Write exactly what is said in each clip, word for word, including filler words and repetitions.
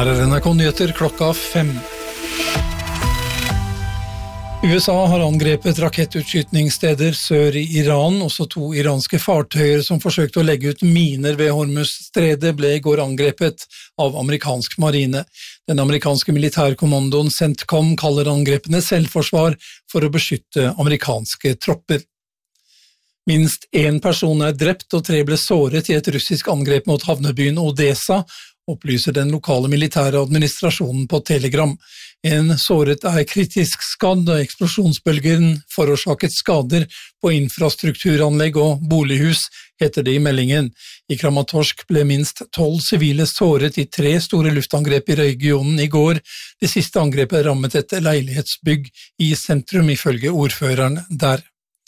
Her er N R K-nyheter klokka fem. U S A har angrepet rakettutskytningssteder sør i Iran. Også to iranske fartøyer som forsøkte å legge ut miner ved Hormuz-stredet ble i går angrepet av amerikansk marine. Den amerikanske militærkommandoen CENTCOM kaller angrepene selvforsvar for å beskytte amerikanske tropper. Minst én person er drept og tre ble såret i et russisk angrep mot havnebyen Odessa, opplyser den lokale militære administrasjonen på Telegram. En såret er kritisk skadd, og eksplosjonsbølgen forårsaket skader på infrastrukturanlegg og bolighus, heter det i meldingen. I Kramatorsk ble minst tolv sivile såret i tre store luftangrep i regionen i går. Det siste angrepet rammet et leilighetsbygg i sentrum, ifølge ordføreren der.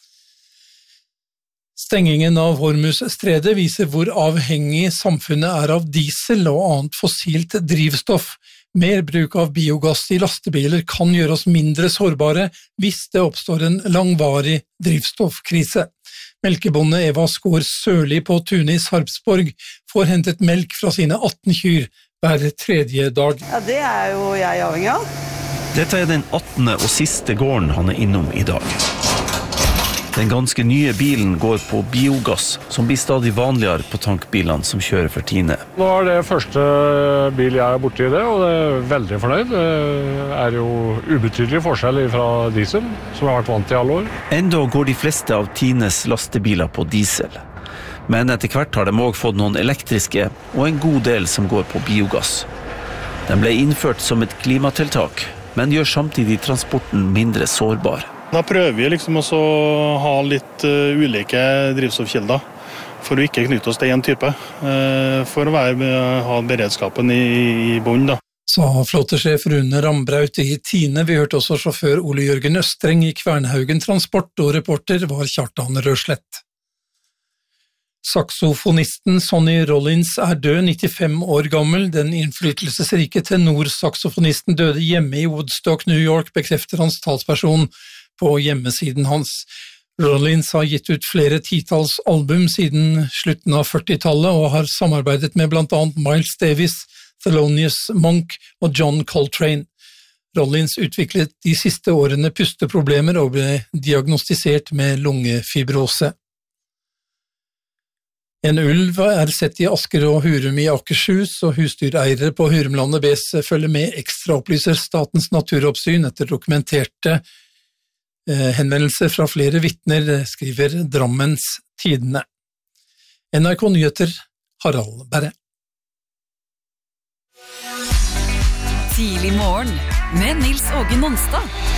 Stengingen av Hormuz-stredet viser hvor avhengig samfunnet er av diesel og annet fossilt drivstoff. Mer bruk av biogass i lastebiler kan gjøre oss mindre sårbare hvis det oppstår en langvarig drivstoffkrise. Melkebonde Eva Skår Sørli på Tunis Harpsborg får hentet melk fra sine atten kyr hver tredje dag. Ja, det er jo jeg avhengig av. Dette er den attende og siste gården han er innom i dag. Den ganske nye bilen går på biogass, som blir stadig vanligere på tankbilene som kjører for Tine. Nå er det første bil jeg er borte i det, og det er veldig fornøyd. Det er jo ubetydelig forskjell fra diesel, som jeg har vært vant til i alle år. Enda går de fleste av Tines lastebiler på diesel. Men etter hvert har de også fått noen elektriske, og en god del som går på biogass. Den ble innført som et klimatiltak, men gjør samtidig transporten mindre sårbar. Da prøver vi liksom også å ha litt uh, ulike drivstoffkilder for å ikke knytte oss til en type, uh, for å være, ha beredskapen i, i bunn da. Sa flåtesjef Rune Rambraut i Tine. Vi hørte også sjåfør Ole Jørgen Østreng i Kvernhaugen Transport, og reporter var Kjartan Røslett. Saksofonisten Sonny Rollins er død, nittifem år gammel. Den innflytelsesrike tenor-saksofonisten døde hjemme i Woodstock, New York, bekrefter hans talsperson på hjemmesiden hans. Rollins har gitt ut flere titalls album siden slutten av førtitallet og har samarbeidet med blant annet Miles Davis, Thelonious Monk og John Coltrane. Rollins utviklet de siste årene pusteproblemer og ble diagnostisert med lungefibrose. En ulv er sett i Asker og Hurum i Akershus, og husdyreiere på Hurumlandet bes følge med ekstra, opplyser Statens naturoppsyn etter dokumenterte henvendelser fra flere vittner, skriver Drammens Tidende. N R K-nyheter, Harald Berre. Tidlig morgen med Nils Åge Nonstad.